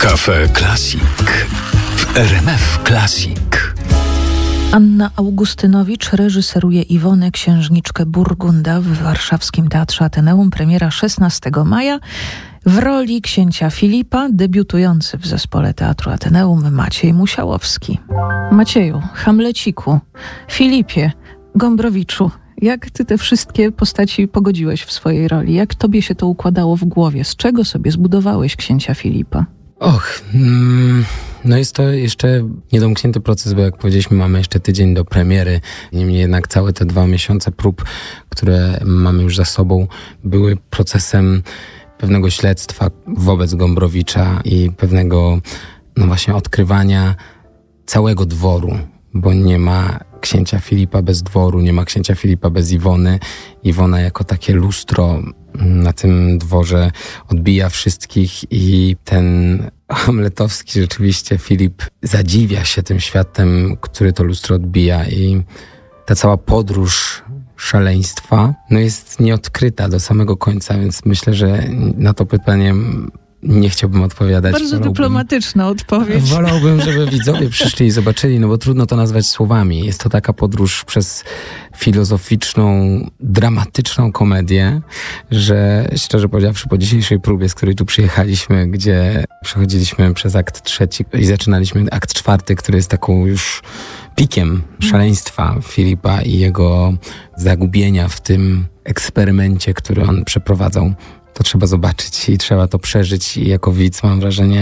Cafe Classic w RMF Classic. Anna Augustynowicz reżyseruje Iwonę Księżniczkę Burgunda w warszawskim Teatrze Ateneum. Premiera 16 maja. W roli księcia Filipa debiutujący w zespole Teatru Ateneum Maciej Musiałowski. Macieju, Hamleciku, Filipie, Gombrowiczu, jak ty te wszystkie postaci pogodziłeś w swojej roli? Jak tobie się to układało w głowie? Z czego sobie zbudowałeś księcia Filipa? No jest to jeszcze niedomknięty proces, bo jak powiedzieliśmy, mamy jeszcze tydzień do premiery. Niemniej jednak całe te 2 miesiące prób, które mamy już za sobą, były procesem pewnego śledztwa wobec Gombrowicza i pewnego, no właśnie, odkrywania całego dworu, bo nie ma księcia Filipa bez dworu, nie ma księcia Filipa bez Iwony. Iwona jako takie lustro na tym dworze odbija wszystkich i ten hamletowski rzeczywiście Filip zadziwia się tym światem, który to lustro odbija, i ta cała podróż szaleństwa jest nieodkryta do samego końca, więc myślę, że na to pytanie nie chciałbym odpowiadać. Bardzo dyplomatyczna odpowiedź. Wolałbym, żeby widzowie przyszli i zobaczyli, bo trudno to nazwać słowami. Jest to taka podróż przez filozoficzną, dramatyczną komedię, że szczerze powiedziawszy, po dzisiejszej próbie, z której tu przyjechaliśmy, gdzie przechodziliśmy przez akt 3 i zaczynaliśmy akt 4, który jest taką już pikiem szaleństwa Filipa i jego zagubienia w tym eksperymencie, który on przeprowadzał. To trzeba zobaczyć i trzeba to przeżyć, i jako widz, mam wrażenie,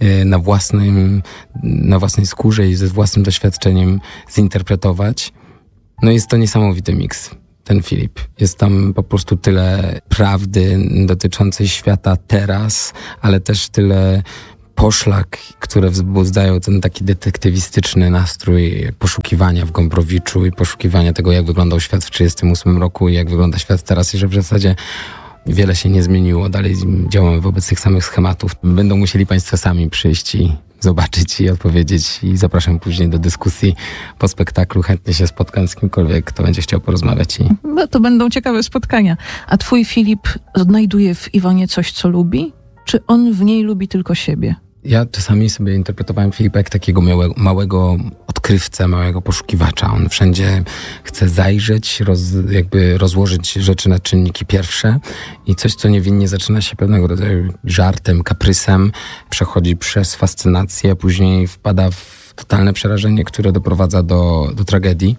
na własnej skórze i ze własnym doświadczeniem zinterpretować. Jest to niesamowity miks, ten Filip. Jest tam po prostu tyle prawdy dotyczącej świata teraz, ale też tyle poszlak, które wzbudzają ten taki detektywistyczny nastrój poszukiwania w Gombrowiczu i poszukiwania tego, jak wyglądał świat w 1938 roku i jak wygląda świat teraz, i że w zasadzie wiele się nie zmieniło. Dalej działamy wobec tych samych schematów. Będą musieli Państwo sami przyjść i zobaczyć i odpowiedzieć, i zapraszam później do dyskusji po spektaklu. Chętnie się spotkam z kimkolwiek, kto będzie chciał porozmawiać. To będą ciekawe spotkania. A twój Filip znajduje w Iwonie coś, co lubi? Czy on w niej lubi tylko siebie? Ja czasami sobie interpretowałem Filipa jak takiego małego odkrywcę, małego poszukiwacza. On wszędzie chce zajrzeć, rozłożyć rzeczy na czynniki pierwsze, i coś, co niewinnie zaczyna się pewnego rodzaju żartem, kaprysem, przechodzi przez fascynację, później wpada w totalne przerażenie, które doprowadza do tragedii.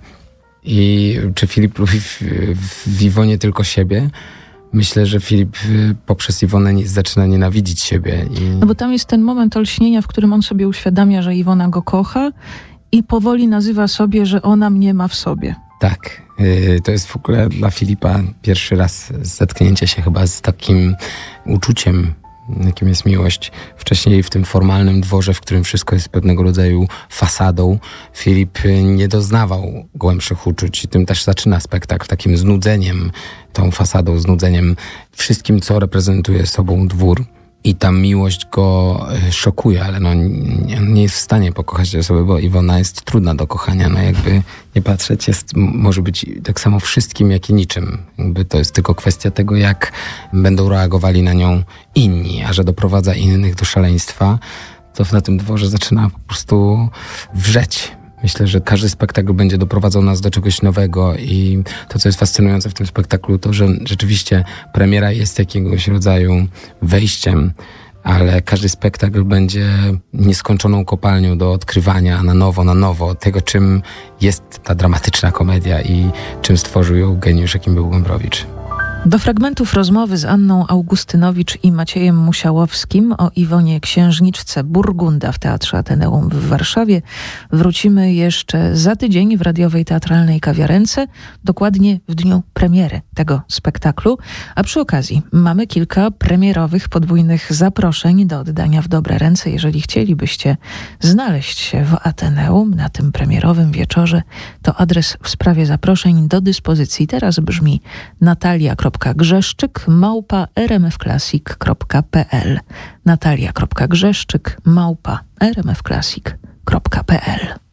I czy Filip lubi w Iwonie tylko siebie? Myślę, że Filip poprzez Iwonę zaczyna nienawidzić siebie. Bo tam jest ten moment olśnienia, w którym on sobie uświadamia, że Iwona go kocha, i powoli nazywa sobie, że ona mnie ma w sobie. Tak. To jest w ogóle dla Filipa pierwszy raz zetknięcie się chyba z takim uczuciem, jakim jest miłość. Wcześniej w tym formalnym dworze, w którym wszystko jest pewnego rodzaju fasadą, Filip nie doznawał głębszych uczuć, i tym też zaczyna spektakl, takim znudzeniem tą fasadą, znudzeniem wszystkim, co reprezentuje sobą dwór. I ta miłość go szokuje, ale on nie jest w stanie pokochać tej osoby, bo Iwona jest trudna do kochania. Jakby nie patrzeć, może być tak samo wszystkim, jak i niczym. To jest tylko kwestia tego, jak będą reagowali na nią inni, a że doprowadza innych do szaleństwa, to na tym dworze zaczyna po prostu wrzeć. Myślę, że każdy spektakl będzie doprowadzał nas do czegoś nowego, i to, co jest fascynujące w tym spektaklu, to, że rzeczywiście premiera jest jakiegoś rodzaju wejściem, ale każdy spektakl będzie nieskończoną kopalnią do odkrywania na nowo tego, czym jest ta dramatyczna komedia i czym stworzył ją geniusz, jakim był Gombrowicz. Do fragmentów rozmowy z Anną Augustynowicz i Maciejem Musiałowskim o Iwonie Księżniczce Burgunda w Teatrze Ateneum w Warszawie wrócimy jeszcze za tydzień w radiowej teatralnej Kawiarence, dokładnie w dniu premiery tego spektaklu. A przy okazji mamy kilka premierowych, podwójnych zaproszeń do oddania w dobre ręce. Jeżeli chcielibyście znaleźć się w Ateneum na tym premierowym wieczorze, to adres w sprawie zaproszeń do dyspozycji teraz brzmi natalia.grzeszczyk@rmfclassic.pl natalia.grzeszczyk@rmfclassic.pl